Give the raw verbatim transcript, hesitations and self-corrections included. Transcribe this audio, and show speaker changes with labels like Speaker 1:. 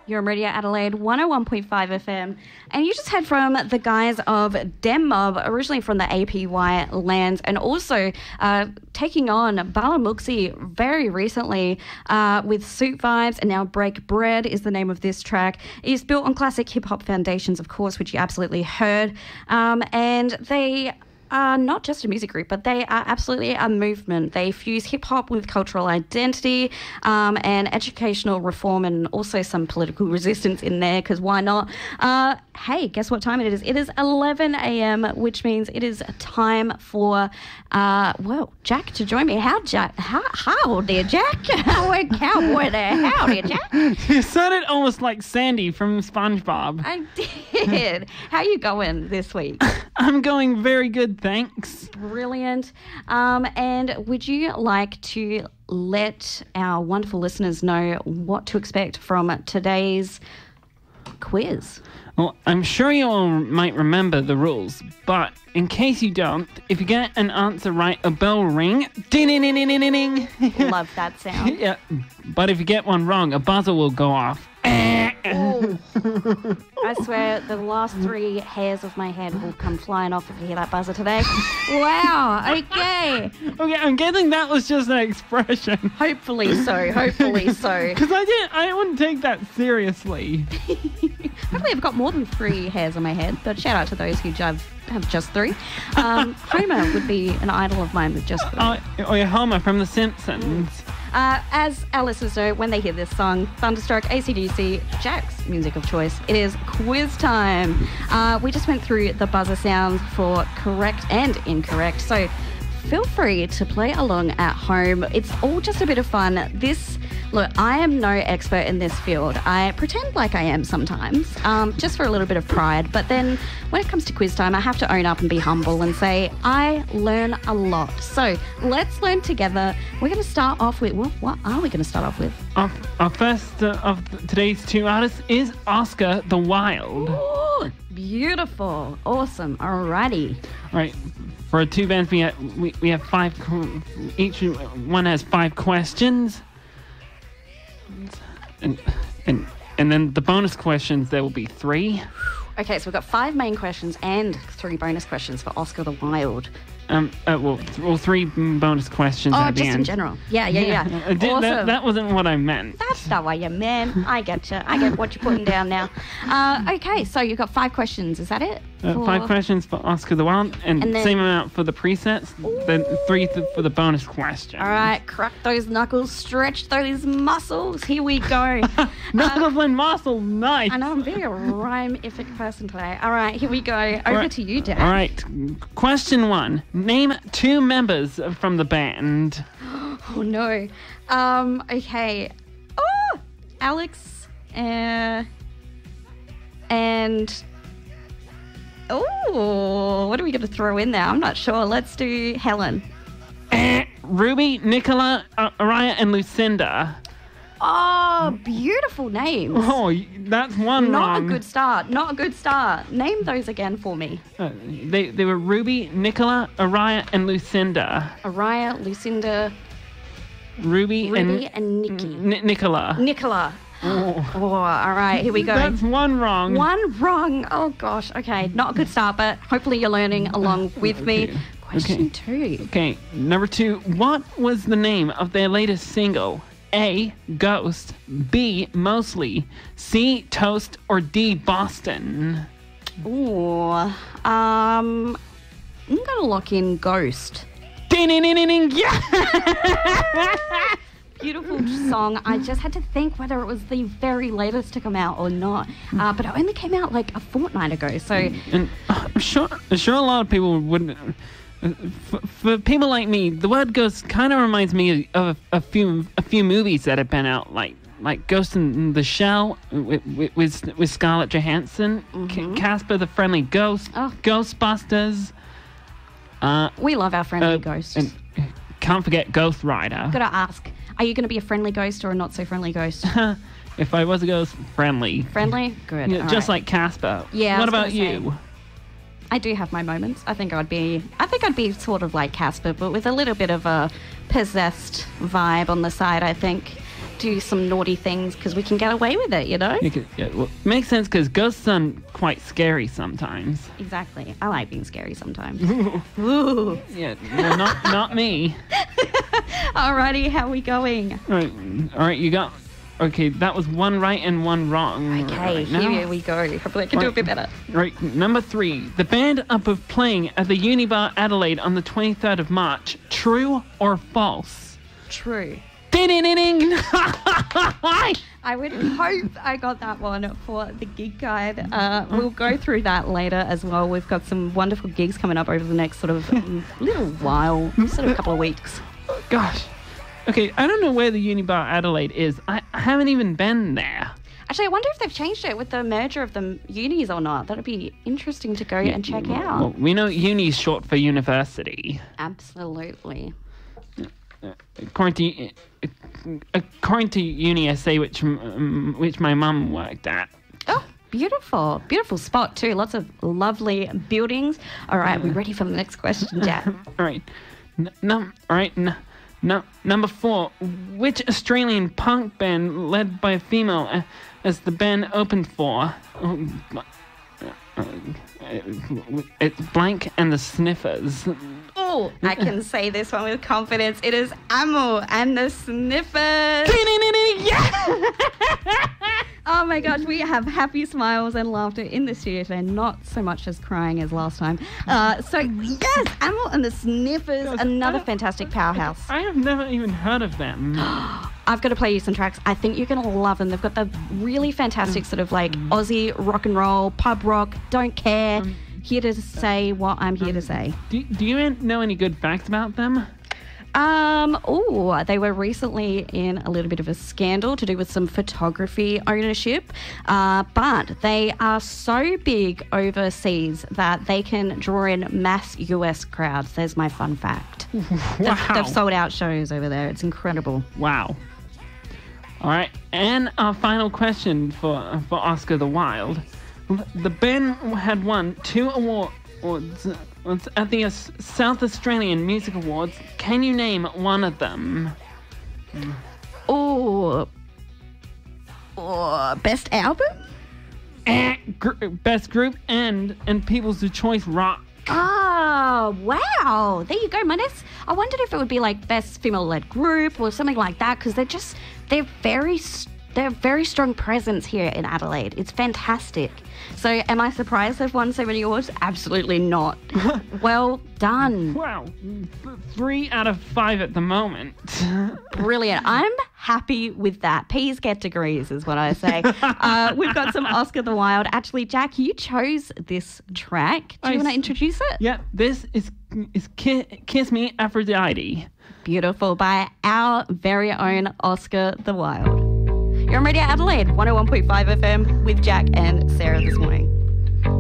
Speaker 1: You're on Radio Adelaide one oh one point five F M, and you just heard from the guys of Dem Mob, originally from the A P Y lands, and also uh, taking on Balamooksy very recently uh, with Suit Vibes, and now Break Bread is the name of this track. It's built on classic hip-hop foundations, of course, which you absolutely heard, um, and they are not just a music group, but they are absolutely a movement. They fuse hip-hop with cultural identity um, and educational reform, and also some political resistance in there, because why not? Uh, hey, guess what time it is? It is eleven a.m., which means it is time for, uh, well, Jack to join me. How, Jack? How, how there, Jack? We're cowboy there. How there, Jack?
Speaker 2: You said it almost like Sandy from SpongeBob.
Speaker 1: I did. How you going this week?
Speaker 2: I'm going very good, thanks.
Speaker 1: Brilliant. Um, and would you like to let our wonderful listeners know what to expect from today's quiz?
Speaker 2: Well, I'm sure you all might remember the rules, but in case you don't, if you get an answer right, a bell will ring. Ding-ding-ding-ding-ding-ding.
Speaker 1: Love that sound.
Speaker 2: Yeah, but if you get one wrong, a buzzer will go off.
Speaker 1: Oh. I swear the last three hairs of my head will come flying off if you hear that buzzer today. Wow, okay.
Speaker 2: Okay, I'm guessing that was just an expression.
Speaker 1: Hopefully so, hopefully so.
Speaker 2: Because I didn't, I wouldn't take that seriously.
Speaker 1: Hopefully I've got more than three hairs on my head, but shout out to those who have, have just three. Um, Homer would be an idol of mine with just three.
Speaker 2: Oh, oh yeah, Homer from The Simpsons.
Speaker 1: Uh, as our listeners know, when they hear this song, Thunderstruck, A C D C, Jack's music of choice, it is quiz time. Uh, we just went through the buzzer sounds for correct and incorrect, so feel free to play along at home. It's all just a bit of fun. This, look, I am no expert in this field. I pretend like I am sometimes, um, just for a little bit of pride. But then when it comes to quiz time, I have to own up and be humble and say I learn a lot. So let's learn together. We're going to start off with, well, what are we going to start off with?
Speaker 2: Our, our first uh, of today's two artists is Oscar the Wild.
Speaker 1: Ooh, beautiful. Awesome. Alrighty.
Speaker 2: All right. For two bands, we have, we, we have five, each one has five questions. And, and, and then the bonus questions, there will be three.
Speaker 1: Okay, so we've got five main questions and three bonus questions for Oscar the Wild.
Speaker 2: Um, uh, well, th- well, three bonus questions
Speaker 1: oh,
Speaker 2: at the
Speaker 1: end. Oh, just in general. Yeah, yeah, yeah.
Speaker 2: yeah. Did,
Speaker 1: awesome.
Speaker 2: that, that wasn't what I meant.
Speaker 1: That's not what you meant. I get you. I get what you're putting down now. Uh, okay, so you've got five questions. Is that it?
Speaker 2: Uh,
Speaker 1: for...
Speaker 2: Five questions for Oscar the Wild, and,
Speaker 1: and then...
Speaker 2: same amount for the presets,
Speaker 1: Ooh.
Speaker 2: then three th- for the bonus question.
Speaker 1: All right, crack those knuckles, stretch those muscles. Here we go.
Speaker 2: Knuckles
Speaker 1: uh,
Speaker 2: and muscles, nice.
Speaker 1: I know, I'm being a rhyme-ific person today. All right, here we go. Over
Speaker 2: right.
Speaker 1: to you, Dad.
Speaker 2: All right, question one. Name two members from the band.
Speaker 1: Oh, no. Um, okay. Oh, Alex uh, and... Oh, what are we going to throw in there? I'm not sure. Let's do Helen.
Speaker 2: Eh, Ruby, Nicola, uh, Araya, and Lucinda.
Speaker 1: Oh, beautiful names.
Speaker 2: Oh, that's one
Speaker 1: Not
Speaker 2: wrong.
Speaker 1: a good start. Not a good start. Name those again for me.
Speaker 2: Uh, they they were Ruby, Nicola, Araya, and Lucinda.
Speaker 1: Araya, Lucinda,
Speaker 2: Ruby,
Speaker 1: Ruby,
Speaker 2: and,
Speaker 1: and Nikki.
Speaker 2: N- Nicola.
Speaker 1: Nicola.
Speaker 2: Oh.
Speaker 1: Oh, all right, here we go.
Speaker 2: That's one wrong.
Speaker 1: One wrong. Oh, gosh. Okay, not a good start, but hopefully you're learning along with
Speaker 2: Okay.
Speaker 1: me. Question
Speaker 2: Okay.
Speaker 1: two.
Speaker 2: Okay, number two. What was the name of their latest single? A, Ghost. B, Mostly. C, Toast. Or D, Boston?
Speaker 1: Ooh. Um, I'm going to lock in Ghost.
Speaker 2: Ding, ding, ding, ding, ding. Yeah!
Speaker 1: Beautiful song. I just had to think whether it was the very latest to come out or not. Uh, but it only came out like a fortnight ago, so...
Speaker 2: And uh, I'm sure, I'm sure a lot of people wouldn't... Uh, for, for people like me, the word Ghost kind of reminds me of a, a few a few movies that have been out, like like Ghost in the Shell with with, with Scarlett Johansson,
Speaker 1: Mm-hmm.
Speaker 2: C- Casper the Friendly Ghost,
Speaker 1: Oh.
Speaker 2: Ghostbusters. Uh,
Speaker 1: We love our friendly
Speaker 2: uh,
Speaker 1: ghosts.
Speaker 2: and can't forget Ghost Rider.
Speaker 1: Gotta ask, are you going to be a friendly ghost or a not so friendly ghost?
Speaker 2: If I was a ghost, friendly.
Speaker 1: Friendly? Good.
Speaker 2: Yeah,
Speaker 1: all
Speaker 2: just
Speaker 1: right.
Speaker 2: like Casper.
Speaker 1: Yeah, I
Speaker 2: What
Speaker 1: was
Speaker 2: about
Speaker 1: gonna say.
Speaker 2: you?
Speaker 1: I do have my moments. I think I'd be, I think I'd be sort of like Casper, but with a little bit of a possessed vibe on the side, I think. do some naughty things because we can get away with it, you know?
Speaker 2: You could, yeah, well, makes sense because ghosts are quite scary sometimes.
Speaker 1: Exactly. I like being scary sometimes. Ooh.
Speaker 2: Yeah, no, not not me.
Speaker 1: Alrighty, how are we going?
Speaker 2: All right, all right, you got. Okay, that was one right and one wrong.
Speaker 1: Okay,
Speaker 2: right now.
Speaker 1: here we go. Hopefully I can do a bit better.
Speaker 2: Right, number three. The band up of playing at the Unibar Adelaide on the twenty-third of March. True or false?
Speaker 1: True.
Speaker 2: Ding ding ding ding.
Speaker 1: I would hope I got that one for the gig guide. Uh, we'll go through that later as well. We've got some wonderful gigs coming up over the next sort of um, little while, sort of a couple of weeks.
Speaker 2: Gosh. Okay, I don't know where the Unibar Adelaide is. I, I haven't even been there.
Speaker 1: Actually, I wonder if they've changed it with the merger of the unis or not. That'd be interesting to go and check out.
Speaker 2: Well, we know uni is short for university.
Speaker 1: Absolutely.
Speaker 2: According to, according to uni, I say which um, which my mum worked at.
Speaker 1: Oh, beautiful. Beautiful spot too. Lots of lovely buildings. All right, we're ready for the next question, Jack.
Speaker 2: All right. N- num- all right. N- no, number four. Which Australian punk band led by a female uh, as the band opened for? Uh, uh, it's Blank and the Sniffers.
Speaker 1: Oh, I can say this one with confidence. It is Amo and the Sniffers.
Speaker 2: Yeah!
Speaker 1: Oh my gosh, we have happy smiles and laughter in the studio today, not so much as crying as last time. Uh, so yes, Amo and the Sniffers,
Speaker 2: Guys,
Speaker 1: another
Speaker 2: I-
Speaker 1: fantastic powerhouse.
Speaker 2: I have never even heard of them.
Speaker 1: I've got to play you some tracks. I think you're going to love them. They've got the really fantastic sort of like Aussie rock and roll, pub rock, don't care. Here to say what I'm here to say.
Speaker 2: Do, do you know any good facts about them?
Speaker 1: Um, oh, they were recently in a little bit of a scandal to do with some photography ownership, uh, but they are so big overseas that they can draw in mass U S crowds. There's my fun fact.
Speaker 2: Wow.
Speaker 1: They've, they've sold out shows over there. It's incredible.
Speaker 2: Wow. All right, and our final question for for Oscar the Wild. The band had won two awards at the South Australian Music Awards. Can you name one of them?
Speaker 1: Oh, oh best album?
Speaker 2: Eh, gr- best group and and People's Choice Rock.
Speaker 1: Oh, wow. There you go. My next, I wondered if it would be like best female-led group or something like that because they're just, they're very, they're very strong presence here in Adelaide. It's fantastic. So am I surprised they've won so many awards? Absolutely not. Well done.
Speaker 2: Wow. Three out of five at the moment.
Speaker 1: Brilliant. I'm happy with that. P's get degrees is what I say. uh, we've got some Oscar the Wild. Actually, Jack, you chose this track. Do you
Speaker 2: I
Speaker 1: want to
Speaker 2: s-
Speaker 1: introduce it?
Speaker 2: Yeah, this is is Ki- Kiss Me Aphrodite.
Speaker 1: Beautiful, by our very own Oscar the Wild. You're on Radio Adelaide, one oh one point five F M with Jack and Sarah this morning.